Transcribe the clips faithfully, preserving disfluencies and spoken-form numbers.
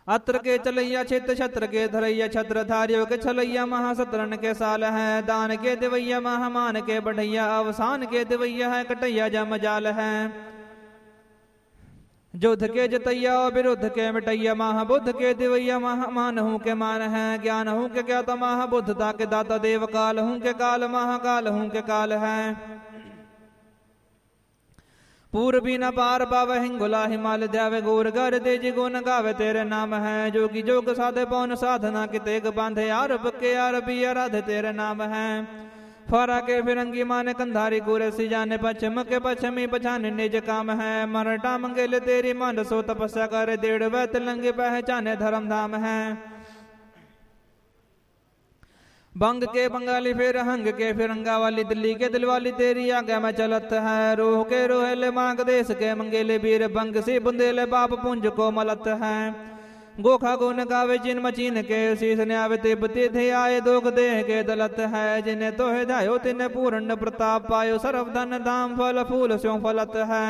अत्र के चलैया क्षेत्र छत्र के धरैया छत्र धारियों के छलैया महासतरन के साल है। दान के दिवैया महामान के बढ़ैया अवसान के दिवैया है कटैया जम जाल है। युद्ध के जतैया विरुद्ध के मिटैया महाबुद्ध के दिवैया महामान हूँ के मान है। ज्ञान हूँ के ज्ञाता महाबुद्धता के दाता देव काल हूँ के काल महाकाल हूँ के काल है। पूर्वी न पार पावे हिंगुला हिमाल द्यावे गोर गर तेज गुण गावे तेरे नाम है। जोगी जोग साधे पौन साधना के तेग बांधे आरब के आरबी आराधे तेरे नाम है। फरा के फिरंगी माने कंधारी गोरे सी जाने पश्चिम के पश्चिमी पछाने निज काम है। मरटा मंगेले तेरी मन सो तपस्या करे डेढ़ वैत लंगे पहचाने धर्म धाम है। बंग के बंगाली फिर हंग के फिरंगा वाली दिल्ली के दिल वाली तेरी आगे में चलत है। रोह के रोहेले मांग देश के मंगेले वीर बंग से बुंदेले बाप पुंज को मलत है। गोखा गुन गावे जिन मचीन के शीश ने आवे तिब्बती थे आए दोग देह के दलत है। जिन्हें तो है जायो तिन्हें पूर्ण प्रताप पायो सर्व धन धाम फल फूल स्यों फलत है।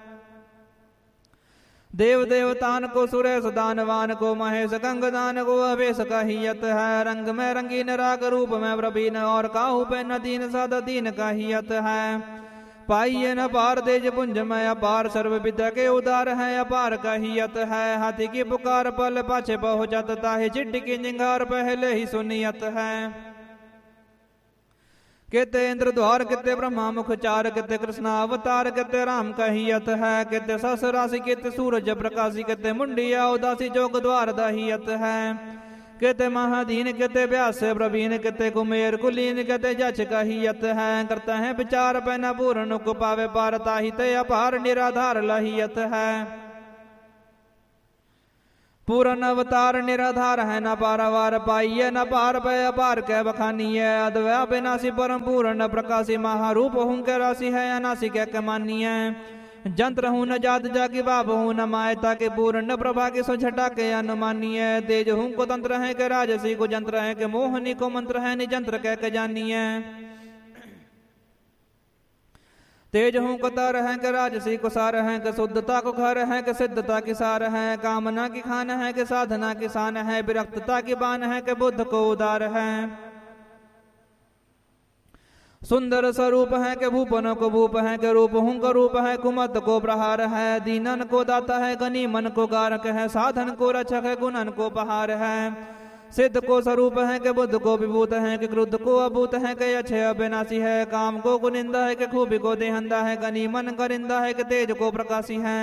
देव देवतान को सुरेश दानवान को महेश गंगदान को अवेश कहियत है। रंग में रंगीन राग रूप में प्रवीण और काहू पे नदीन सद दीन कहियत है। पाइये न पार तेज पुंज में अपार सर्व विद्या के उदार है अपार कहियत है। हाथी की पुकार पल पाछे पहुंचत ताहि चिट्ठी की निंगार पहले ही सुनियत है। केते इंद्र द्वार केते ब्रह्मा मुख चार केते कृष्ण अवतार केते राम कहियत है। केते सस राशि केते सूरज प्रकाशी केते मुंडिया उदासी जोग द्वार दहियत है। केते महादीन केते व्यास प्रवीण केते कुमेर कुलीन केते जच कहियत है। करते हैं विचार पैना पूर्ण को पावे पारता ही ते अपार निराधार लहियत है। पूर्ण अवतार निराधार है न पारावार पाइये न पार पे अपार के बखानीय अद्वया विनाशी परम पूर्ण प्रकाशी महारूप हूँ के राशि है अनाशी के कमानीय। जंत्र हूँ न जात जाकी बाप हूँ न मायता के पूर्ण प्रभा के सुझटा के अनुमानीय। तेज हूँ को तंत्र है के राजसी को जंत्र है के मोहनी को मंत्र है निजंत्र कह के जानीय। तेज हूँ को तर है के राजसी को सार है के शुद्धता को घर है के सिद्धता की सार है। कामना की खान है के साधना की शान है। विरक्तता की बान है के बुद्ध को उदार है। सुंदर स्वरूप है के भूपन को भूप है के रूप हूँ का रूप है कुमत को प्रहार है। दीनन को दाता है गनी मन को गारक है। साधन को रक्षक है गुणन को पहार है। सिद्ध को स्वरूप है के बुद्ध को विभूत है कि क्रुद्ध को अभूत है के अच्छे अविनाशी है। काम को गुनिंदा है कि खूबी को देहंदा है। गनी मन गरिंदा है कि तेज को प्रकाशी है।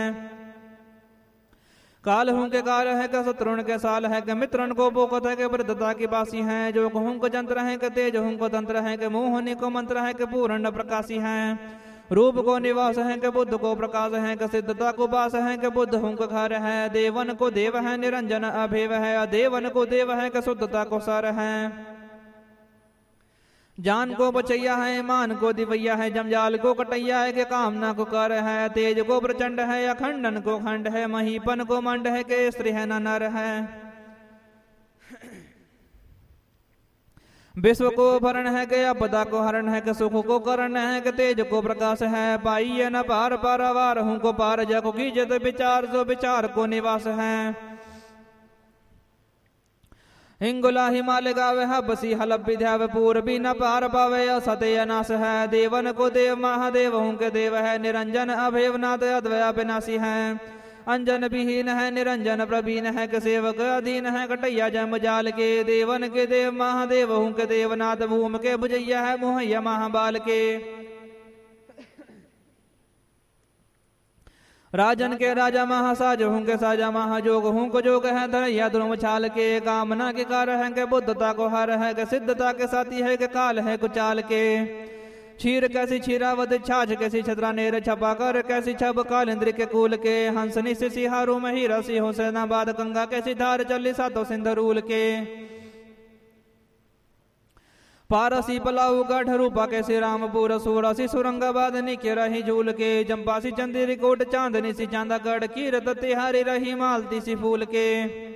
काल हूँ के काल है के शत्रुन के साल है के मित्रन को बोकत है के वृद्धता की बासी है। जो हूँ को जंत्र है के तेज हूँ को तंत्र है के मोहनी को मंत्र है के पूर्ण प्रकाशी है। रूप को निवास है के बुद्ध को प्रकाश है के सिद्धता को बास है के बुद्ध हूँ का घर है। देवन को देव है निरंजन अभेव है। अदेवन को देव है के शुद्धता को सर है। जान को बचैया है मान को दिवैया है। जमजाल को कटैया है के कामना को कर है। तेज को प्रचंड है अखंडन को खंड है। महीपन को मंड है के स्त्री है न नर है। विश्व को भरण है के आपदा को हरण है के सुख को करण है के तेज को प्रकाश है। पाइये न पार पारावार हूँ को पार जको कीजत विचार जो विचार को निवास है। हिंगुला हिमालय गावे हबसी हलब विद्यावे पूर्वी न पार पावे असते अनाश है। देवन को देव महादेव हूँ के देव है। निरंजन अभेवनाथ अद्वया विनाशी है। अंजन विहीन है निरंजन प्रवीण है के सेवक अधीन है कटैया जम जाल के। देवन के देव महादेव हूँ के देवनाथ भूम के बुझैया है मोहैया महाबाल के। राजन के राजा महासाज हूँ के साजा महाजोग हूँ को जोग है धरैया ध्रुव छाल के। कामना के कार है के बुद्धता को हर है के सिद्धता के साथी है के काल है कुचाल के। क्षीर कैसी क्षीरावत छाछ कैसी छत्रा नेर छपा कर कैसी छब काल इंद्र के कूल के। हंसनी से सिहारू में ही रसी हो सेनाबाद गंगा कैसी धार चली सातो सिंधरूल के। पारसी पलाऊ गढ़ रूपा कैसी रामपुर सूरसी सुरंगाबाद निके रही झूल के। जम्पासी चंदेरी कोट चांदनी सी चांदागढ़ कीरत तिहारी रही मालती सी फूल के।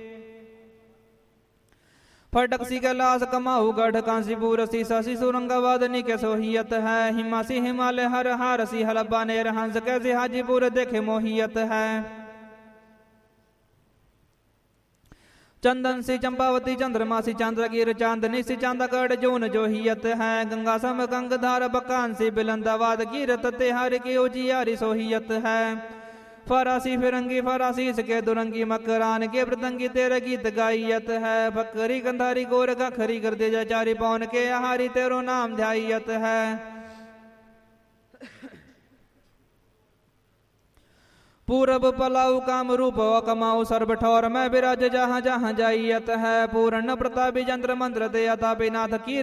फटक सी कैलाश कमाऊ गढ़ कांसीपुर सी ससी सुरंगाबाद निके सोहियत है। हिमासी हिमालय हर हार सी हलब्बा नेर हंस कैसी हाजीपुर देखे मोहियत है। चंदन सी चंपावती चंद्रमा सी चंद्रगिर चांदनी सी चांदगढ़ जोन जोहियत है। गंगा सम गंगधार बकान सी बिलंदाबाद कीरत तेहार की उजियारी सोहियत है। फरासी फिरंगी फरासी इसके दुरंगी मकरान के प्रतंगी तेरे गीत गाइयत है। बकरी गंधारी गोर खरी कर दे चारी पौन के आहारी तेरो नाम ध्यायत है। पूरब पलाऊ काम रूप कमाऊ सर्व ठौर में विराज जहाँ जहाँ जाइयत है। पूर्ण प्रतापी जंत्र मंत्र दे अतापी नाथ की